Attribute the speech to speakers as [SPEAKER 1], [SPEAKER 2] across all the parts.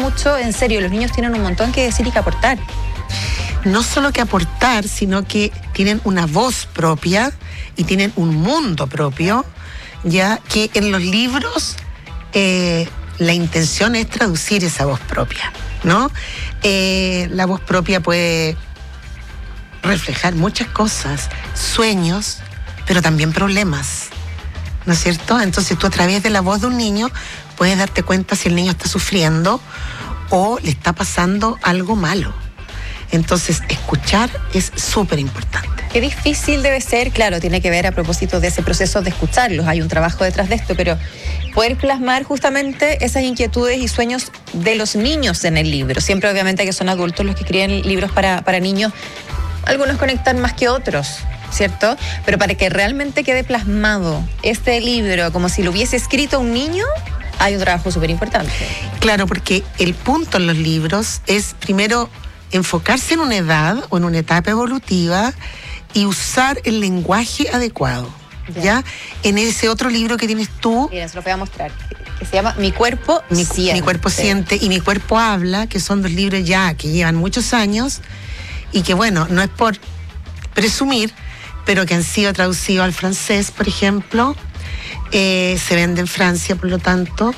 [SPEAKER 1] mucho, en serio, los niños tienen un montón que decir y que aportar.
[SPEAKER 2] No solo que aportar, sino que tienen una voz propia y tienen un mundo propio, ya que en los libros la intención es traducir esa voz propia, ¿no? La voz propia puede reflejar muchas cosas, sueños, pero también problemas, ¿no es cierto? Entonces tú a través de la voz de un niño puedes darte cuenta si el niño está sufriendo o le está pasando algo malo. Entonces, escuchar es súper importante.
[SPEAKER 1] Qué difícil debe ser, claro, tiene que ver a propósito de ese proceso de escucharlos, hay un trabajo detrás de esto, pero poder plasmar justamente esas inquietudes y sueños de los niños en el libro. Siempre obviamente que son adultos los que escriben libros para niños, algunos conectan más que otros, ¿cierto? Pero para que realmente quede plasmado este libro como si lo hubiese escrito un niño, hay un trabajo súper importante.
[SPEAKER 2] Claro, porque el punto en los libros es primero enfocarse en una edad o en una etapa evolutiva y usar el lenguaje adecuado, ¿ya? En ese otro libro que tienes tú...
[SPEAKER 1] Mira, se lo voy a mostrar, que se llama Mi Cuerpo Siente.
[SPEAKER 2] Mi Cuerpo Siente y Mi Cuerpo Habla, que son dos libros ya que llevan muchos años y que, bueno, no es por presumir, pero que han sido traducidos al francés, por ejemplo. Se vende en Francia, por lo tanto.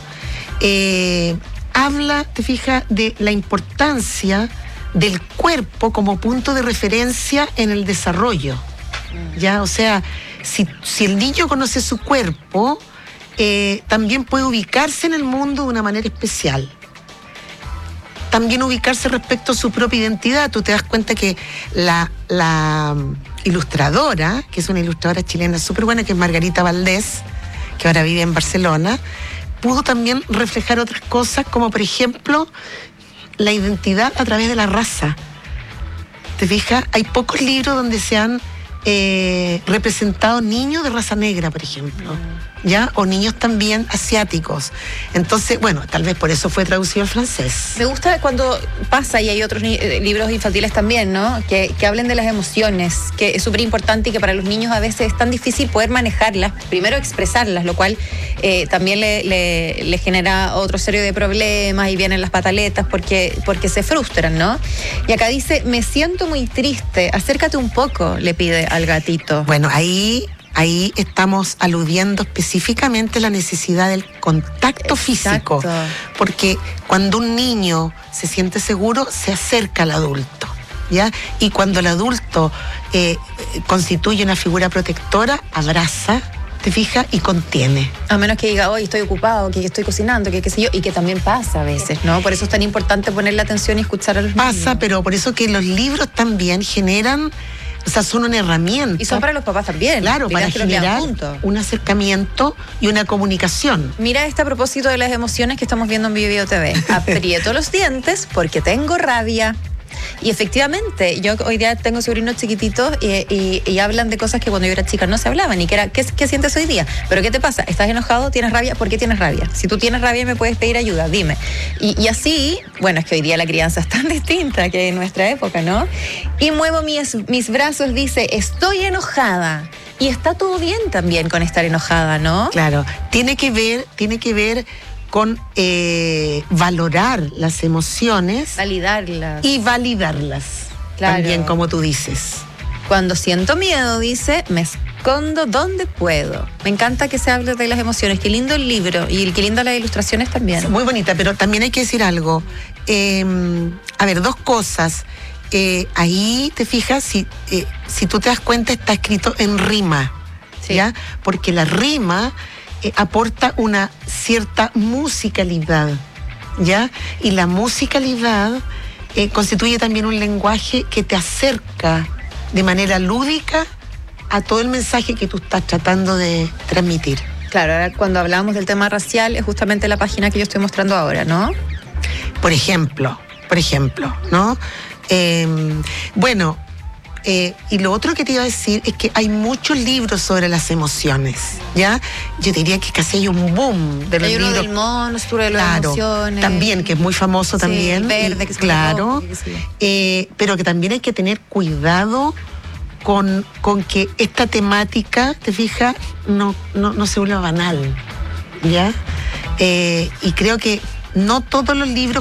[SPEAKER 2] Habla, te fijas, de la importancia del cuerpo como punto de referencia en el desarrollo, ¿ya? O sea, si el niño conoce su cuerpo, también puede ubicarse en el mundo de una manera especial. También ubicarse respecto a su propia identidad. Tú te das cuenta que la ilustradora, que es una ilustradora chilena súper buena, que es Margarita Valdés, que ahora vive en Barcelona, pudo también reflejar otras cosas, como por ejemplo la identidad a través de la raza. ¿Te fijas? Hay pocos libros donde se han representado niños de raza negra, por ejemplo, ¿ya? O niños también asiáticos. Entonces, bueno, tal vez por eso fue traducido al francés.
[SPEAKER 1] Me gusta cuando pasa, y hay otros libros infantiles también, ¿no? Que hablen de las emociones, que es súper importante y que para los niños a veces es tan difícil poder manejarlas, primero expresarlas, lo cual también le genera otro serie de problemas y vienen las pataletas porque se frustran, ¿no? Y acá dice, me siento muy triste, acércate un poco, le pide al gatito.
[SPEAKER 2] Bueno, ahí estamos aludiendo específicamente a la necesidad del contacto físico, porque cuando un niño se siente seguro, se acerca al adulto, ¿ya? Y cuando el adulto constituye una figura protectora, abraza, te fijas, y contiene.
[SPEAKER 1] A menos que diga, hoy estoy ocupado, que estoy cocinando, que qué sé yo, y que también pasa a veces, ¿no? Por eso es tan importante ponerle atención y escuchar a los niños.
[SPEAKER 2] Pasa, pero por eso que los libros también generan... O sea, son una herramienta.
[SPEAKER 1] Y son para los papás también.
[SPEAKER 2] Claro, para generar un acercamiento y una comunicación.
[SPEAKER 1] Mira a propósito de las emociones que estamos viendo en Bio TV. Aprieto los dientes porque tengo rabia. Y efectivamente, yo hoy día tengo sobrinos chiquititos y hablan de cosas que cuando yo era chica no se hablaban. Y que era, ¿qué sientes hoy día? ¿Pero qué te pasa? ¿Estás enojado? ¿Tienes rabia? ¿Por qué tienes rabia? Si tú tienes rabia me puedes pedir ayuda, dime. Y así, bueno, es que hoy día la crianza es tan distinta que en nuestra época, ¿no? Y muevo mis brazos, dice, estoy enojada. Y está todo bien también con estar enojada, ¿no?
[SPEAKER 2] Claro, tiene que ver con valorar las emociones.
[SPEAKER 1] Validarlas.
[SPEAKER 2] Y validarlas. Claro. También, como tú dices.
[SPEAKER 1] Cuando siento miedo, dice, me escondo donde puedo. Me encanta que se hable de las emociones. Qué lindo el libro y qué lindo las ilustraciones también.
[SPEAKER 2] Muy bonita, pero también hay que decir algo. A ver, dos cosas. Ahí te fijas, si tú te das cuenta, está escrito en rima. Sí. ¿Ya? Porque la rima aporta una cierta musicalidad, ¿ya? Y la musicalidad constituye también un lenguaje que te acerca de manera lúdica a todo el mensaje que tú estás tratando de transmitir.
[SPEAKER 1] Claro, ahora cuando hablamos del tema racial es justamente la página que yo estoy mostrando ahora, ¿no?
[SPEAKER 2] Por ejemplo, ¿no? Bueno, y lo otro que te iba a decir es que hay muchos libros sobre las emociones, ¿ya? Yo diría que casi hay un boom de los libros.
[SPEAKER 1] Hay uno del monstruo de las emociones.
[SPEAKER 2] También, que es muy famoso también.
[SPEAKER 1] Sí, verde, que
[SPEAKER 2] claro, pero que también hay que tener cuidado con que esta temática, te fijas, no se vuelva banal, ¿ya? Y creo que no todos los libros